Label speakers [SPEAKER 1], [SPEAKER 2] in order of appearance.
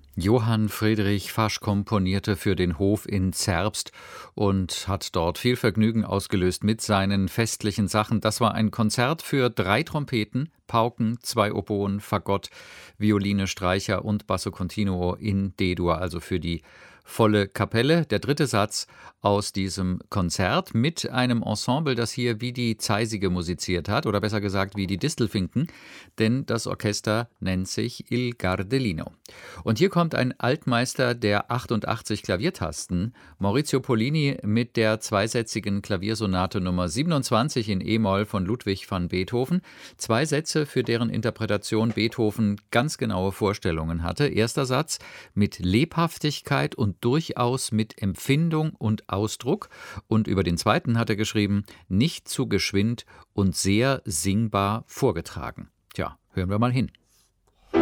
[SPEAKER 1] Johann Friedrich Fasch komponierte für den Hof in Zerbst und hat dort viel Vergnügen ausgelöst mit seinen festlichen Sachen. Das war ein Konzert für 3 Trompeten, Pauken, 2 Oboen, Fagott, Violine, Streicher und Basso Continuo in D-Dur, also für die volle Kapelle. Der dritte Satz aus diesem Konzert mit einem Ensemble, das hier wie die Zeisige musiziert hat, oder besser gesagt wie die Distelfinken, denn das Orchester nennt sich Il Gardelino. Und hier kommt ein Altmeister der 88 Klaviertasten, Maurizio Pollini mit der zweisätzigen Klaviersonate Nummer 27 in E-Moll von Ludwig van Beethoven. 2 Sätze, für deren Interpretation Beethoven ganz genaue Vorstellungen hatte. Erster Satz mit Lebhaftigkeit und durchaus mit Empfindung und Ausdruck. Und über den zweiten hat er geschrieben, nicht zu geschwind und sehr singbar vorgetragen. Tja, hören wir mal hin.